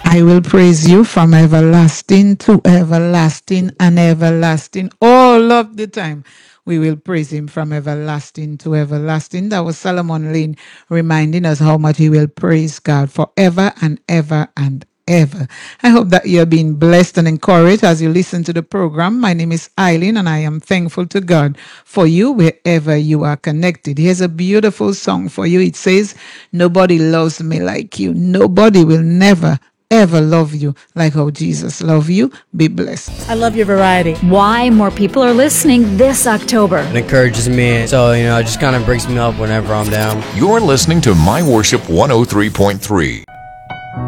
I will praise you from everlasting to everlasting and everlasting. All of the time, we will praise him from everlasting to everlasting. That was Solomon Lane reminding us how much he will praise God forever and ever and ever. I hope that you're being blessed and encouraged as you listen to the program. My name is Eileen, and I am thankful to God for you wherever you are connected. Here's a beautiful song for you. It says, "Nobody loves me like you. Nobody will never ever love you like how Jesus loved you." Be blessed. I love your variety. Why more people are listening this October. It encourages me, so it just kind of breaks me up whenever I'm down. You're listening to My Worship 103.3.